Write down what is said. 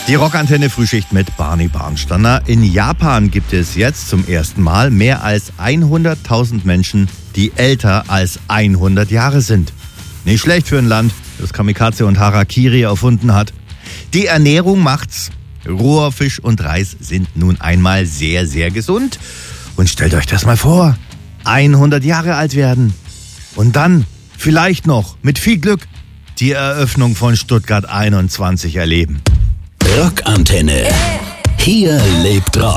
Die Rockantenne Frühschicht mit Barney Barnsteiner. In Japan gibt es jetzt zum ersten Mal mehr als 100.000 Menschen, die älter als 100 Jahre sind. Nicht schlecht für ein Land, das Kamikaze und Harakiri erfunden hat. Die Ernährung macht's. Roher Fisch und Reis sind nun einmal sehr, sehr gesund. Und stellt euch das mal vor, 100 Jahre alt werden. Und dann, vielleicht noch, mit viel Glück, die Eröffnung von Stuttgart 21 erleben. Rockantenne. Hier lebt Rock.